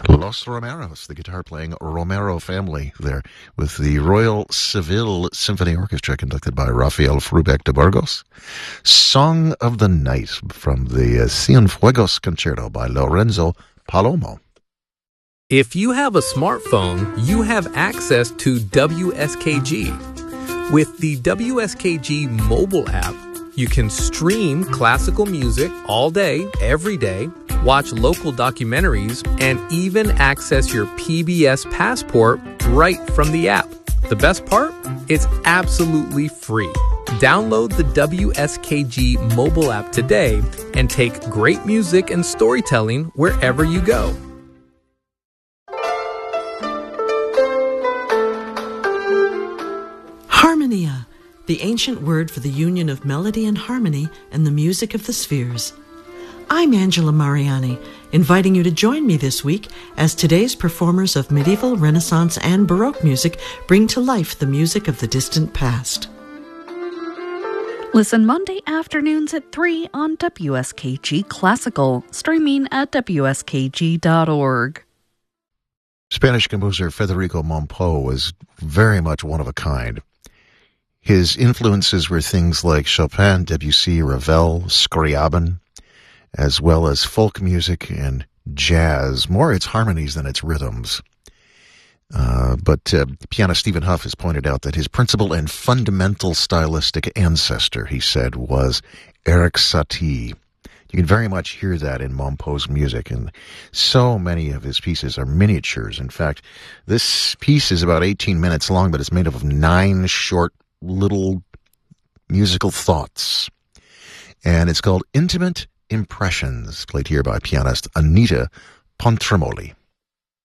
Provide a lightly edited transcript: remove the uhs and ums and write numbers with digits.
Los Romeros, the guitar-playing Romero family there, with the Royal Seville Symphony Orchestra conducted by Rafael Frubeck de Burgos. Song of the Night from the Cienfuegos Concerto by Lorenzo Palomo. If you have a smartphone, you have access to WSKG. With the WSKG mobile app, you can stream classical music all day, every day, watch local documentaries, and even access your PBS Passport right from the app. The best part? It's absolutely free. Download the WSKG mobile app today and take great music and storytelling wherever you go. Harmonia, the ancient word for the union of melody and harmony and the music of the spheres. I'm Angela Mariani, inviting you to join me this week as today's performers of medieval, Renaissance, and Baroque music bring to life the music of the distant past. Listen Monday afternoons at 3 on WSKG Classical, streaming at wskg.org. Spanish composer Federico Mompou was very much one of a kind. His influences were things like Chopin, Debussy, Ravel, Scriabin, as well as folk music and jazz, more its harmonies than its rhythms. But pianist Stephen Huff has pointed out that his principal and fundamental stylistic ancestor, he said, was Erik Satie. You can very much hear that in Mompou's music, and so many of his pieces are miniatures. In fact, this piece is about 18 minutes long, but it's made up of 9 short little musical thoughts. And it's called Intimate Impressions, played here by pianist Anita Pontremoli.